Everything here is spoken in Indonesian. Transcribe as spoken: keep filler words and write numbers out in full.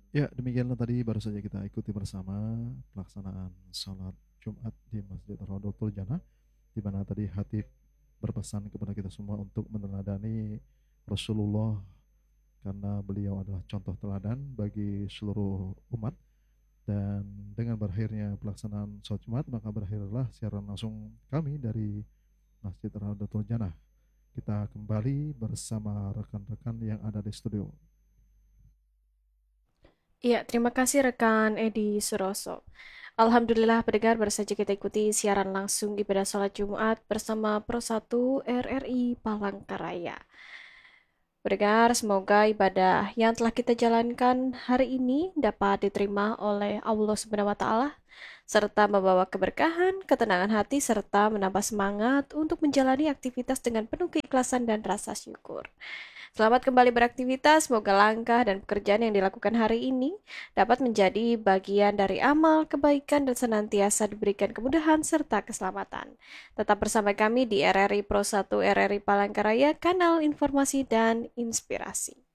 Ya, demikianlah tadi baru saja kita ikuti bersama pelaksanaan salat Jumat di Masjid Raudhatul Jannah, di mana tadi Hatib berpesan kepada kita semua untuk meneladani Rasulullah karena beliau adalah contoh teladan bagi seluruh umat. Dan dengan berakhirnya pelaksanaan salat Jumat, maka berakhirlah siaran langsung kami dari Masjid Raudhatul Jannah. Kita kembali bersama rekan-rekan yang ada di studio. Iya, terima kasih rekan Edi Suroso. Alhamdulillah pendengar baru saja kita ikuti siaran langsung ibadah sholat Jumat bersama Pro satu R R I Palangkaraya. Pendengar, semoga ibadah yang telah kita jalankan hari ini dapat diterima oleh Allah Subhanahu wa taala serta membawa keberkahan, ketenangan hati serta menambah semangat untuk menjalani aktivitas dengan penuh keikhlasan dan rasa syukur. Selamat kembali beraktivitas, semoga langkah dan pekerjaan yang dilakukan hari ini dapat menjadi bagian dari amal kebaikan dan senantiasa diberikan kemudahan serta keselamatan. Tetap bersama kami di R R I Pro satu R R I Palangkaraya, kanal informasi dan inspirasi.